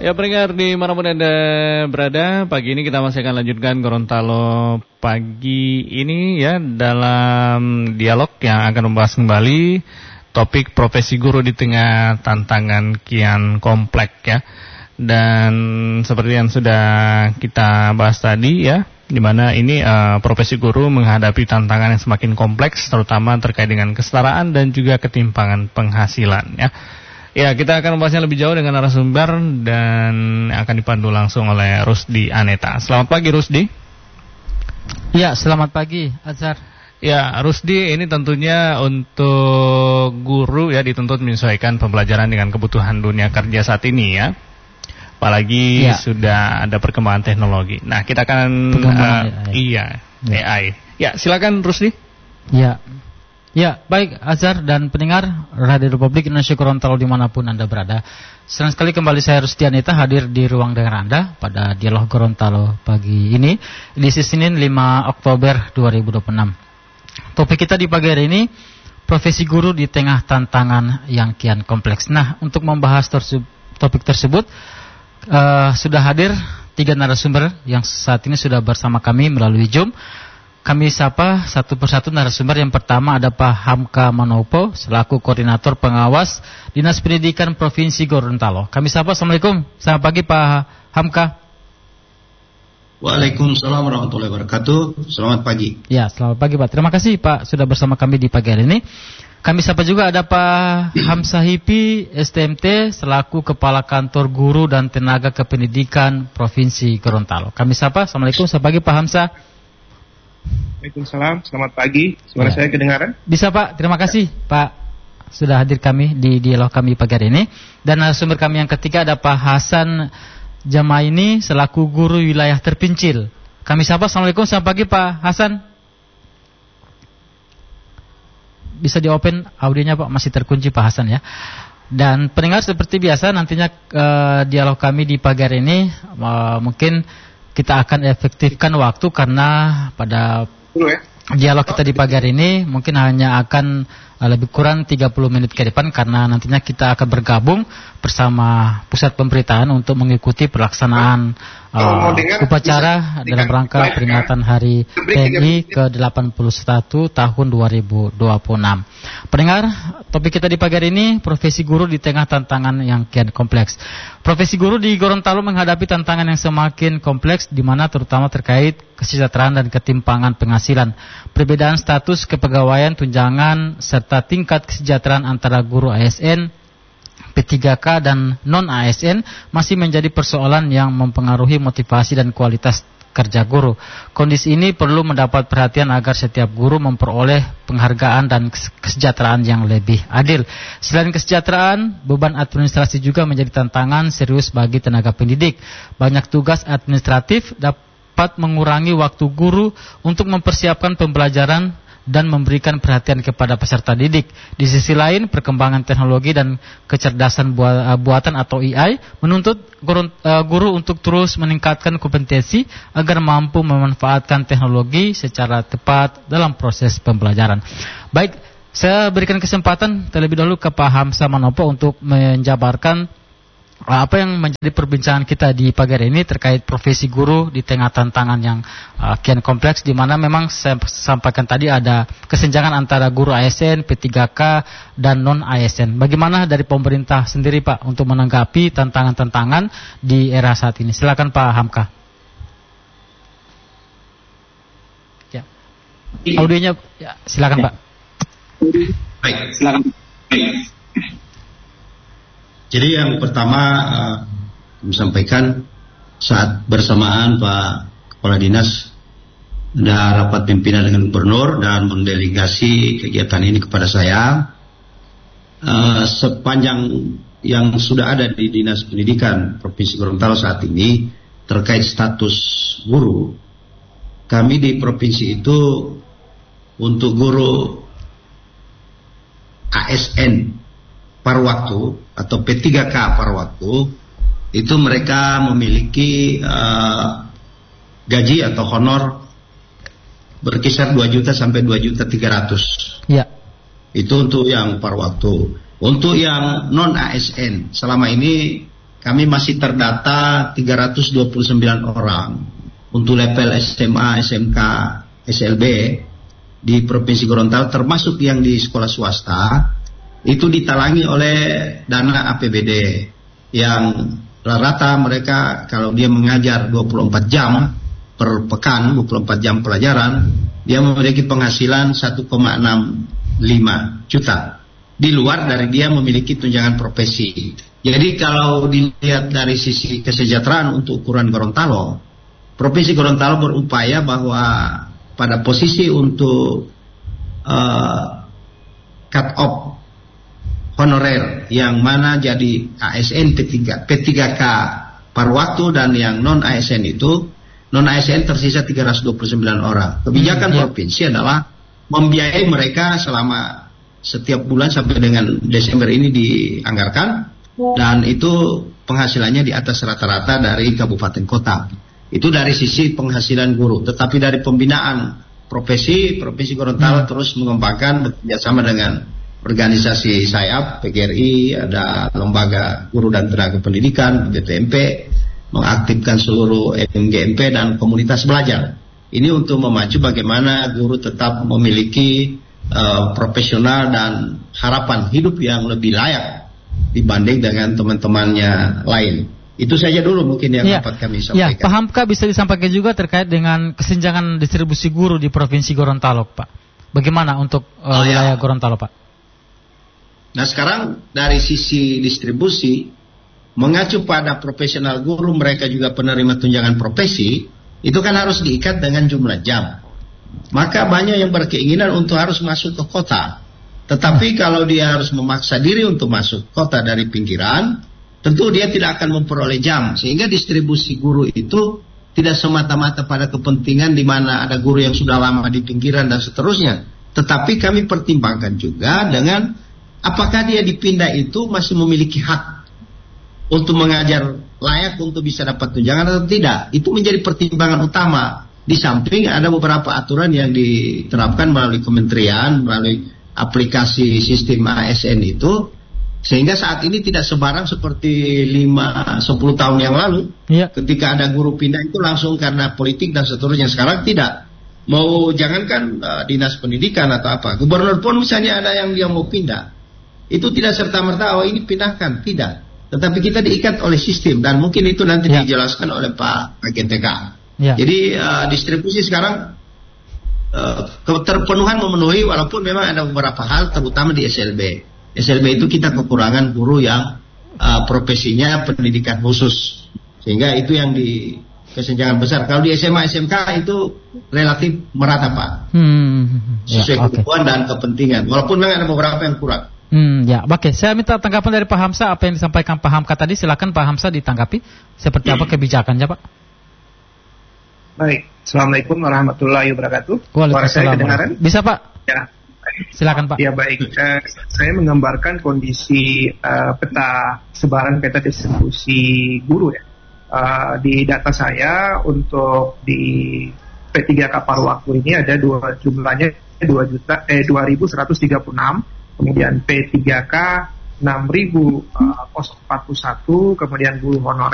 Ya, pendengar dimanapun Anda berada, pagi ini kita masih akan lanjutkan Gorontalo pagi ini ya, dalam dialog yang akan membahas kembali topik profesi guru di tengah tantangan kian kompleks ya. Dan seperti yang sudah kita bahas tadi ya, di mana ini profesi guru menghadapi tantangan yang semakin kompleks, terutama terkait dengan kesetaraan dan juga ketimpangan penghasilan ya. Ya, kita akan membahasnya lebih jauh dengan narasumber dan akan dipandu langsung oleh Rusdi Aneta. Selamat pagi Rusdi. Ya, selamat pagi Azhar. Ya, Rusdi, ini tentunya untuk guru ya dituntut menyesuaikan pembelajaran dengan kebutuhan dunia kerja saat ini ya. Apalagi sudah ada perkembangan teknologi. Nah, kita akan AI. Ya, silakan Rusdi. Ya, baik Azhar dan pendengar Radio Republik Indonesia Gorontalo dimanapun Anda berada. Senang sekali kembali saya Rusdi Aneta hadir di ruang dengar Anda pada Dialog Gorontalo pagi ini, edisi Senin 5 Oktober 2026. Topik kita di pagi hari ini, profesi guru di tengah tantangan yang kian kompleks. Nah, untuk membahas topik tersebut, sudah hadir 3 narasumber yang saat ini sudah bersama kami melalui Zoom. Kami sapa satu persatu narasumber. Yang pertama ada Pak Hamka Manopo selaku Koordinator Pengawas Dinas Pendidikan Provinsi Gorontalo. Kami sapa, Assalamualaikum. Selamat pagi Pak Hamka. Waalaikumsalam warahmatullahi wabarakatuh. Selamat pagi. Ya, selamat pagi Pak. Terima kasih Pak sudah bersama kami di pagi hari ini. Kami sapa juga ada Pak Hamsahipi STMT selaku Kepala Kantor Guru dan Tenaga Kependidikan Provinsi Gorontalo. Kami sapa, Assalamualaikum. Selamat pagi Pak Hamsa. Waalaikumsalam, selamat pagi. Suara saya kedengaran? Bisa Pak, terima kasih Pak sudah hadir kami di dialog kami pagi hari ini. Dan narasumber kami yang ketiga ada Pak Hasan Jamaini selaku Guru Wilayah Terpencil. Kami sapa, Assalamualaikum, selamat pagi Pak Hasan. Bisa di open audionya Pak, masih terkunci Pak Hasan ya. Dan pendengar seperti biasa nantinya dialog kami di pagi hari ini mungkin kita akan efektifkan waktu karena pada dialog kita di pagi hari ini mungkin hanya akan lebih kurang 30 menit ke depan karena nantinya kita akan bergabung bersama pusat pemberitaan untuk mengikuti pelaksanaan upacara dalam rangka peringatan Hari TNI ke-81 tahun 2026. Pendengar, topik kita di pagi hari ini profesi guru di tengah tantangan yang kian kompleks. Profesi guru di Gorontalo menghadapi tantangan yang semakin kompleks di mana terutama terkait kesejahteraan dan ketimpangan penghasilan. Perbedaan status kepegawaian, tunjangan serta tingkat kesejahteraan antara guru ASN, P3K dan non-ASN masih menjadi persoalan yang mempengaruhi motivasi dan kualitas kerja guru. Kondisi ini perlu mendapat perhatian agar setiap guru memperoleh penghargaan dan kesejahteraan yang lebih adil. Selain kesejahteraan, beban administrasi juga menjadi tantangan serius bagi tenaga pendidik. Banyak tugas administratif dapat mengurangi waktu guru untuk mempersiapkan pembelajaran dan memberikan perhatian kepada peserta didik. Di sisi lain, perkembangan teknologi dan kecerdasan buatan atau AI menuntut guru untuk terus meningkatkan kompetensi agar mampu memanfaatkan teknologi secara tepat dalam proses pembelajaran. Baik, saya berikan kesempatan terlebih dahulu ke Pak Hamsa Manopo untuk menjabarkan apa yang menjadi perbincangan kita di pagi hari ini terkait profesi guru di tengah tantangan yang kian kompleks, di mana memang saya sampaikan tadi ada kesenjangan antara guru ASN, P3K dan non ASN. Bagaimana dari pemerintah sendiri Pak untuk menanggapi tantangan-tantangan di era saat ini? Silakan Pak Hamka. Ya. Audionya ya, silakan Pak. Baik, silakan. Jadi yang pertama kami sampaikan saat bersamaan Pak Kepala Dinas ada rapat pimpinan dengan Gubernur dan mendelegasi kegiatan ini kepada saya. Sepanjang yang sudah ada di Dinas Pendidikan Provinsi Gorontalo saat ini terkait status guru, kami di provinsi itu untuk guru ASN paruh waktu atau P3K paruh waktu itu mereka memiliki gaji atau honor berkisar 2 juta sampai 2.300.000. Ya. Itu untuk yang paruh waktu. Untuk yang non ASN selama ini kami masih terdata 329 orang untuk level SMA, SMK, SLB di Provinsi Gorontalo, termasuk yang di sekolah swasta, itu ditalangi oleh dana APBD yang rata mereka kalau dia mengajar 24 jam per pekan, 24 jam pelajaran, dia memiliki penghasilan 1,65 juta. Di luar dari dia memiliki tunjangan profesi. Jadi kalau dilihat dari sisi kesejahteraan untuk ukuran Gorontalo, Provinsi Gorontalo berupaya bahwa pada posisi untuk cut off honorer yang mana jadi ASN P3K paruh waktu dan yang non ASN itu, non ASN tersisa 329 orang. Kebijakan provinsi adalah membiayai mereka selama setiap bulan sampai dengan Desember ini dianggarkan, dan itu penghasilannya di atas rata-rata dari kabupaten kota. Itu dari sisi penghasilan guru. Tetapi dari pembinaan Provinsi Gorontalo terus mengembangkan bekerjasama dengan organisasi sayap, PGRI, ada lembaga guru dan tenaga pendidikan, BPMP, mengaktifkan seluruh MGMP dan komunitas belajar. Ini untuk memacu bagaimana guru tetap memiliki profesional dan harapan hidup yang lebih layak dibanding dengan teman-temannya lain. Itu saja dulu mungkin yang dapat kami sampaikan. Ya, Pak Hamka bisa disampaikan juga terkait dengan kesenjangan distribusi guru di Provinsi Gorontalo, Pak. Bagaimana untuk wilayah Gorontalo, Pak? Nah, sekarang dari sisi distribusi, mengacu pada profesional guru, mereka juga penerima tunjangan profesi, itu kan harus diikat dengan jumlah jam. Maka banyak yang berkeinginan untuk harus masuk ke kota. Tetapi kalau dia harus memaksa diri untuk masuk kota dari pinggiran, tentu dia tidak akan memperoleh jam. Sehingga distribusi guru itu tidak semata-mata pada kepentingan di mana ada guru yang sudah lama di pinggiran dan seterusnya. Tetapi kami pertimbangkan juga dengan apakah dia dipindah itu masih memiliki hak untuk mengajar layak untuk bisa dapat tunjangan atau tidak. Itu menjadi pertimbangan utama. Di samping ada beberapa aturan yang diterapkan melalui kementerian, melalui aplikasi sistem ASN itu, sehingga saat ini tidak sebarang seperti 5-10 tahun yang lalu. Ketika ada guru pindah itu langsung karena politik dan seterusnya. Sekarang tidak. Mau jangankan dinas pendidikan atau apa, gubernur pun misalnya ada yang dia mau pindah, itu tidak serta-merta ini pindahkan, tidak. Tetapi kita diikat oleh sistem, dan mungkin itu nanti dijelaskan oleh Pak GTK. Jadi distribusi sekarang keterpenuhan memenuhi, walaupun memang ada beberapa hal terutama di SLB. SLB itu kita kekurangan guru yang profesinya pendidikan khusus, sehingga itu yang di kesenjangan besar. Kalau di SMA SMK itu relatif merata, Pak, sesuai kebutuhan dan kepentingan, walaupun memang ada beberapa yang kurang. Oke. Saya minta tanggapan dari Pak Hamsa apa yang disampaikan Pak Hamka tadi. Silakan Pak Hamsa ditanggapi. Seperti apa kebijakannya, Pak? Baik. Assalamualaikum warahmatullahi wabarakatuh. Suara saya kedengaran? Bisa, Pak? Ya. Silakan, Pak. Ya, baik. Saya menggambarkan kondisi peta distribusi guru ya. Di data saya untuk di P3K paruh waktu ini ada jumlahnya 2.136. Kemudian P3K 6.041, kemudian guru honorer